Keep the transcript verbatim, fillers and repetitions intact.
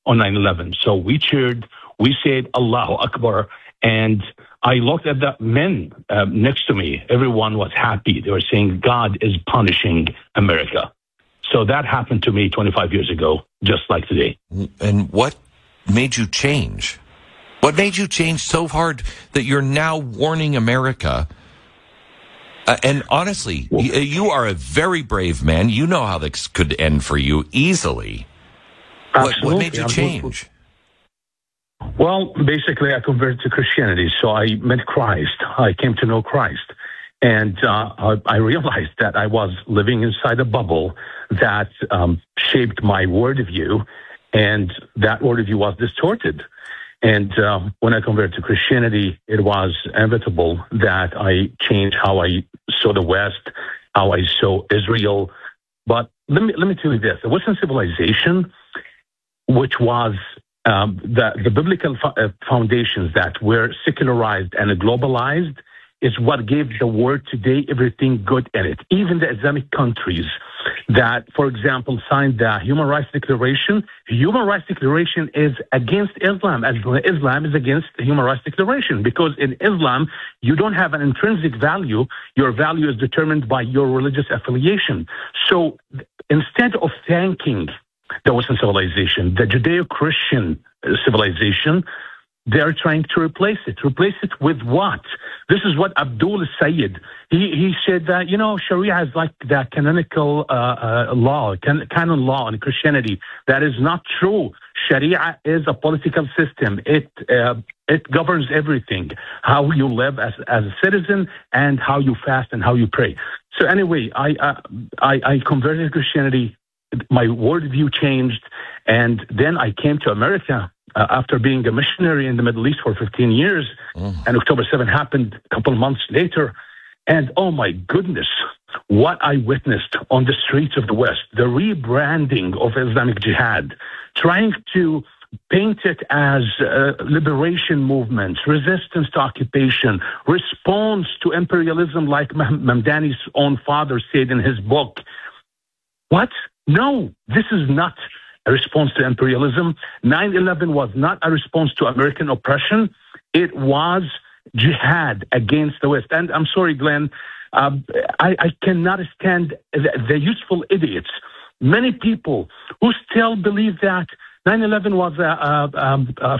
on nine eleven. So we cheered, we said Allahu Akbar, and I looked at the men uh, next to me. Everyone was happy. They were saying God is punishing America. So that happened to me twenty-five years ago, just like today. And what made you change? What made you change so hard that you're now warning America? Uh, and honestly, well, you, you are a very brave man. You know how this could end for you easily. What, what made you change? Well, basically, I converted to Christianity, so I met Christ. I came to know Christ. And uh, I realized that I was living inside a bubble that um, shaped my worldview, and that worldview was distorted. And uh, when I converted to Christianity, it was inevitable that I changed how I saw the West, how I saw Israel. But let me let me tell you this: the Western civilization, which was um, the the biblical fo- foundations that were secularized and globalized, is what gave the world today everything good in it. Even the Islamic countries that, for example, signed the Human Rights Declaration. Human Rights Declaration is against Islam, as Islam is against the Human Rights Declaration, because in Islam, you don't have an intrinsic value. Your value is determined by your religious affiliation. So instead of thanking the Western civilization, the Judeo-Christian civilization, they're trying to replace it. Replace it with what? This is what Abdul Sayyid, he, he said that, you know, Sharia is like the canonical uh, uh, law, can, canon law in Christianity. That is not true. Sharia is a political system. It uh, it governs everything, how you live as, as a citizen and how you fast and how you pray. So anyway, I, uh, I, I converted to Christianity. My worldview changed. And then I came to America Uh, after being a missionary in the Middle East for fifteen years, mm. and October seventh happened a couple of months later. And oh my goodness, what I witnessed on the streets of the West, the rebranding of Islamic Jihad, trying to paint it as uh, liberation movements, resistance to occupation, response to imperialism, like Mamdani's own father said in his book. What? No, this is not a response to imperialism. nine eleven was not a response to American oppression. It was jihad against the West. And I'm sorry, Glenn, uh, I, I cannot stand the, the useful idiots. Many people who still believe that nine eleven was a, a, a